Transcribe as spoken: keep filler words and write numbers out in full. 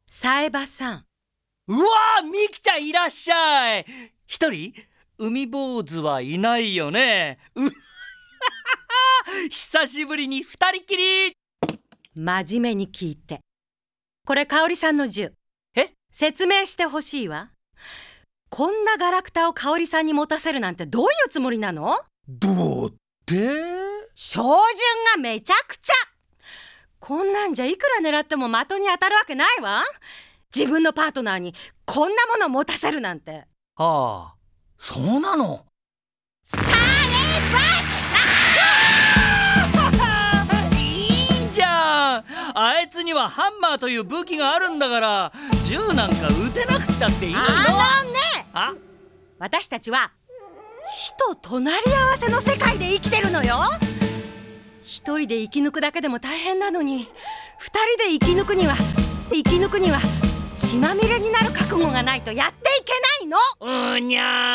サエバさん。 うわー、ミキちゃんいらっしゃい。一人海坊主はいないよね。うっ久しぶりに二人きり。 真面目に聞いて。これ香織さんの銃。 え？ 説明してほしいわ。こんなガラクタを香織さんに持たせるなんてどういうつもりなの？ どうって？ 照準がめちゃくちゃ。こんなんじゃいくら狙っても的に当たるわけないわ。自分のパートナーにこんなもの持たせるなんて。 ああ、そうなの。 サエバさんいいじゃん。あいつにはハンマーという武器があるんだから、銃なんか撃てなくったっていいの。 あのね、 あ私たちは死と隣り合わせの世界で生きてるのよ。一人で生き抜くだけでも大変なのに、二人で生き抜くには生き抜くには血まみれになる覚悟がないとやっていけないの。 うにゃー。